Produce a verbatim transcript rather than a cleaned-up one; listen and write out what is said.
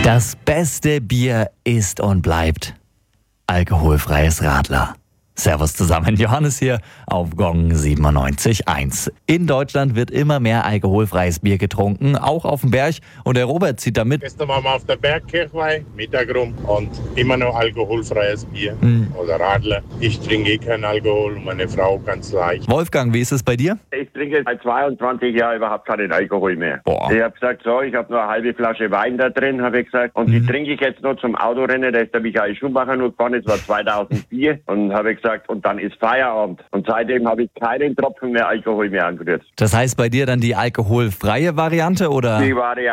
Das beste Bier ist und bleibt alkoholfreies Radler. Servus zusammen, Johannes hier auf Gong siebenundneunzig Komma eins. In Deutschland wird immer mehr alkoholfreies Bier getrunken, auch auf dem Berg. Und der Robert zieht da mit. Gestern waren wir auf der Bergkirchweih, Mittag rum, und immer noch alkoholfreies Bier Mhm. oder Radler. Ich trinke eh keinen Alkohol, meine Frau ganz leicht. Wolfgang, wie ist es bei dir? Ich trinke seit zweiundzwanzig Jahren überhaupt keinen Alkohol mehr. Boah. Ich habe gesagt, so, ich habe nur eine halbe Flasche Wein da drin, habe ich gesagt. Und die trinke ich jetzt noch zum Autorennen. Da ist der Michael Schumacher noch gefahren, das war zweitausendvier. Und habe ich gesagt, und dann ist Feierabend. Und seitdem habe ich keinen Tropfen mehr Alkohol mehr angerührt. Das heißt bei dir dann die alkoholfreie Variante oder? Die Variante